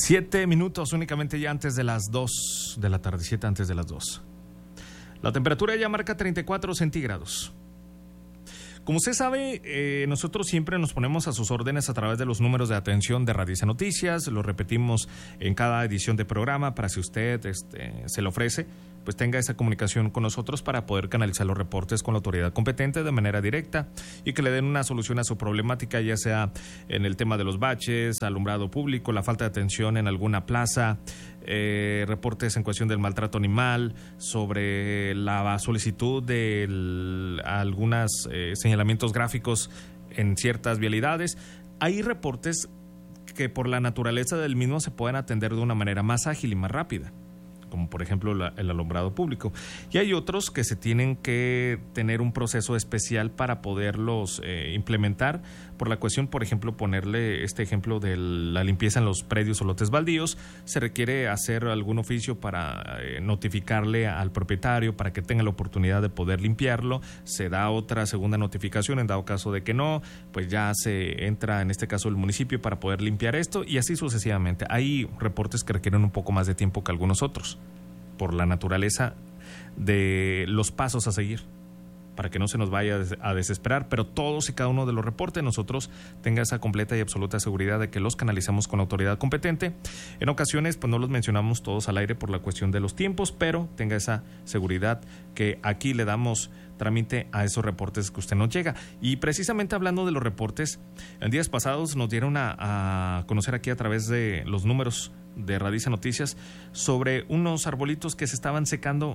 7 minutos únicamente ya antes de las 2 de la tarde, 7 antes de las 2. La temperatura ya marca 34 centígrados. Como usted sabe, nosotros siempre nos ponemos a sus órdenes a través de los números de atención de Radice Noticias. Lo repetimos en cada edición de programa para si usted se le ofrece, pues tenga esa comunicación con nosotros para poder canalizar los reportes con la autoridad competente de manera directa y que le den una solución a su problemática, ya sea en el tema de los baches, alumbrado público, la falta de atención en alguna plaza, reportes en cuestión del maltrato animal, sobre la solicitud de algunos señalamientos gráficos en ciertas vialidades. Hay reportes que por la naturaleza del mismo se pueden atender de una manera más ágil y más rápida, como por ejemplo el alumbrado público. Y hay otros que se tienen que tener un proceso especial para poderlos implementar, por la cuestión, por ejemplo, ponerle este ejemplo de la limpieza en los predios o lotes baldíos. Se requiere hacer algún oficio para notificarle al propietario para que tenga la oportunidad de poder limpiarlo. Se da otra segunda notificación, en dado caso de que no, pues ya se entra, en este caso, el municipio para poder limpiar esto, y así sucesivamente. Hay reportes que requieren un poco más de tiempo que algunos otros, por la naturaleza de los pasos a seguir, para que no se nos vaya a desesperar, pero todos y cada uno de los reportes nosotros tenga esa completa y absoluta seguridad de que los canalizamos con la autoridad competente. En ocasiones pues no los mencionamos todos al aire por la cuestión de los tiempos, pero tenga esa seguridad que aquí le damos trámite a esos reportes que usted nos llega. Y precisamente hablando de los reportes, en días pasados nos dieron a conocer aquí a través de los números de Radice Noticias sobre unos arbolitos que se estaban secando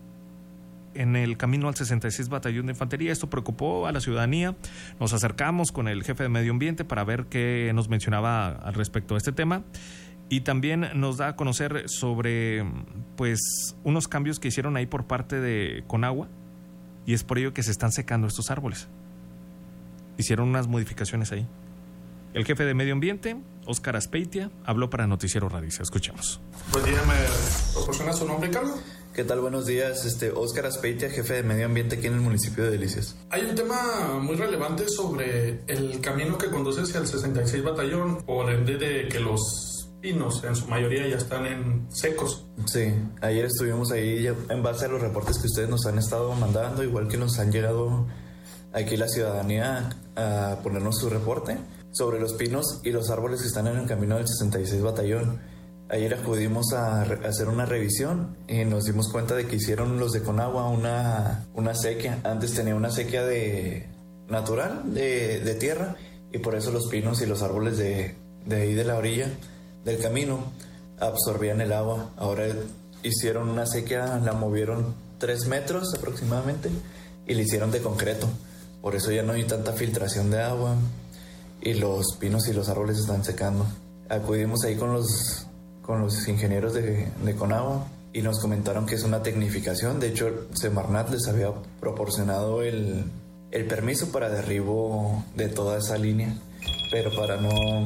en el camino al 66 Batallón de Infantería. Esto preocupó a la ciudadanía. Nos acercamos con el jefe de Medio Ambiente para ver qué nos mencionaba al respecto de este tema, y también nos da a conocer sobre pues unos cambios que hicieron ahí por parte de Conagua, y es por ello que se están secando estos árboles. Hicieron unas modificaciones ahí. El jefe de Medio Ambiente, Óscar Azpeitia, habló para Noticiero Radice. Escuchemos. Pues dígame, ¿proporciona su nombre, Carlos? ¿Qué tal? Buenos días, Óscar Azpeitia, jefe de Medio Ambiente aquí en el municipio de Delicias. Hay un tema muy relevante sobre el camino que conduce hacia el 66 Batallón, por ende de que los pinos en su mayoría ya están en secos. Sí, ayer estuvimos ahí en base a los reportes que ustedes nos han estado mandando, igual que nos han llegado aquí la ciudadanía a ponernos su reporte sobre los pinos y los árboles que están en el camino del 66 Batallón. Ayer acudimos a hacer una revisión y nos dimos cuenta de que hicieron los de Conagua una sequía. Antes tenía una sequía natural de tierra, y por eso los pinos y los árboles de ahí de la orilla del camino absorbían el agua. Ahora hicieron una sequía, la movieron 3 metros aproximadamente y la hicieron de concreto. Por eso ya no hay tanta filtración de agua y los pinos y los árboles están secando. Acudimos ahí con los ingenieros de Conagua y nos comentaron que es una tecnificación. De hecho, Semarnat les había proporcionado el permiso para derribo de toda esa línea, pero para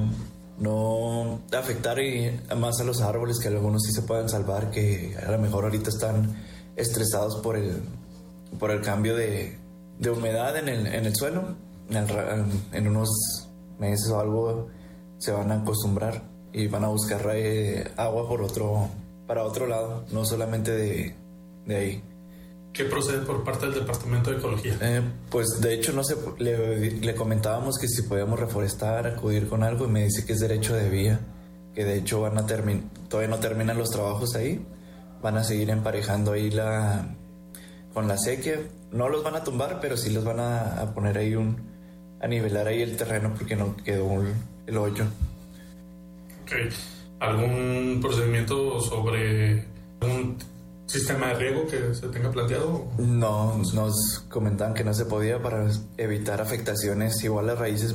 no afectar más a los árboles, que algunos sí se puedan salvar, que a lo mejor ahorita están estresados por el cambio de humedad en el suelo. En unos meses o algo se van a acostumbrar y van a buscar agua para otro lado, no solamente de ahí. ¿Qué procede por parte del Departamento de Ecología? Pues de hecho le comentábamos que si podíamos reforestar, acudir con algo, y me dice que es derecho de vía, que de hecho todavía no terminan los trabajos ahí, van a seguir emparejando ahí con la sequía. No los van a tumbar, pero sí los van a poner ahí a nivelar ahí el terreno, porque no quedó el hoyo. Okay. ¿Algún procedimiento sobre un sistema de riego que se tenga planteado? No, nos comentaban que no se podía para evitar afectaciones. Igual las raíces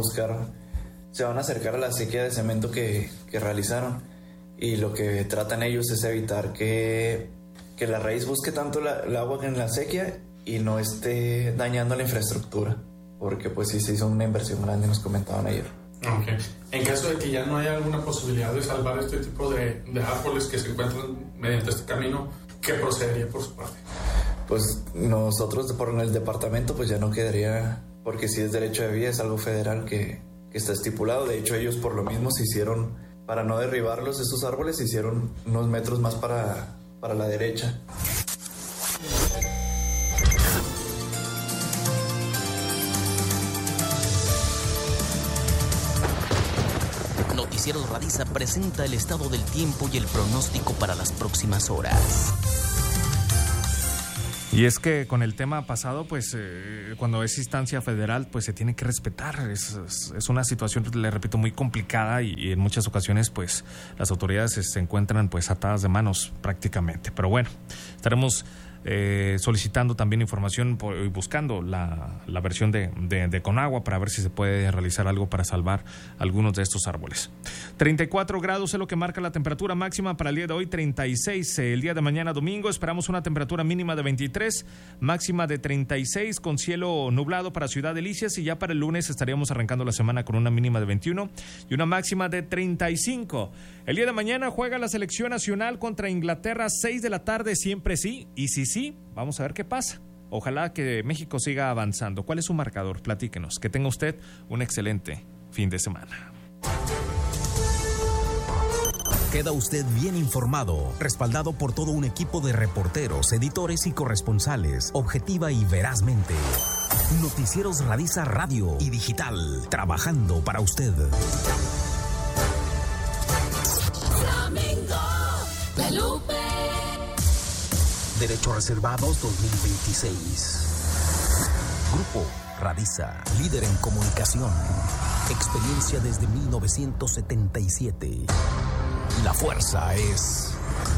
se van a acercar a la sequía de cemento que realizaron, y lo que tratan ellos es evitar que la raíz busque tanto el agua en la sequía y no esté dañando la infraestructura, porque pues sí se hizo una inversión grande, nos comentaban ayer. Okay. En caso de que ya no haya alguna posibilidad de salvar este tipo de árboles que se encuentran mediante este camino, ¿qué procedería por su parte? Pues nosotros por el departamento pues ya no quedaría, porque si es derecho de vía, es algo federal que está estipulado. De hecho, ellos por lo mismo se hicieron Para no derribarlos, esos árboles se hicieron unos metros más para la derecha. Noticieros Radiza presenta el estado del tiempo y el pronóstico para las próximas horas. Y es que con el tema pasado, pues cuando es instancia federal, pues se tiene que respetar. Es una situación, le repito, muy complicada y en muchas ocasiones, pues las autoridades se encuentran pues atadas de manos prácticamente. Pero bueno, estaremos solicitando también información y buscando la versión de Conagua para ver si se puede realizar algo para salvar algunos de estos árboles. 34 grados es lo que marca la temperatura máxima para el día de hoy, 36 el día de mañana domingo. Esperamos una temperatura mínima de 23, máxima de 36 con cielo nublado para Ciudad Delicias, y ya para el lunes estaríamos arrancando la semana con una mínima de 21 y una máxima de 35. El día de mañana juega la selección nacional contra Inglaterra, 6 de la tarde, siempre sí, y sí, vamos a ver qué pasa. Ojalá que México siga avanzando. ¿Cuál es su marcador? Platíquenos. Que tenga usted un excelente fin de semana. Queda usted bien informado, respaldado por todo un equipo de reporteros, editores y corresponsales, objetiva y verazmente. Noticieros Radiza Radio y Digital, trabajando para usted. Flamingo, La Lupe. Derechos Reservados 2026. Grupo Radiza, líder en comunicación. Experiencia desde 1977. La fuerza es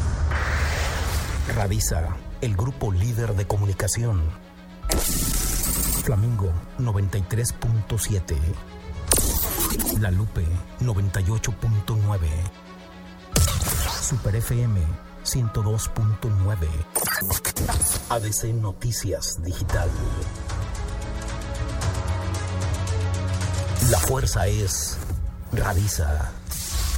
Radiza, el grupo líder de comunicación. Flamingo 93.7. La Lupe 98.9. Super FM 102.9. ADC Noticias Digital. La fuerza es Radiza.